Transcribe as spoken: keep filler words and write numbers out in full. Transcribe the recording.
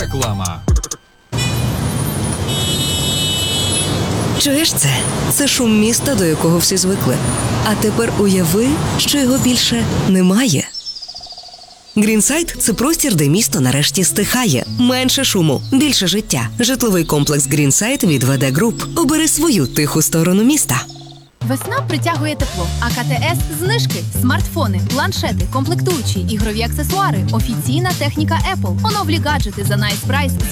Реклама. Чуєш це? Це шум міста, до якого всі звикли. А тепер уяви, що його більше немає. Грінсайд – це простір, де місто нарешті стихає. Менше шуму, більше життя. Житловий комплекс Грінсайд від ВД Груп. Обери свою тиху сторону міста. Весна притягує тепло, а КТС – знижки, смартфони, планшети, комплектуючі, ігрові аксесуари, офіційна техніка Apple, оновлі гаджети за найс прайс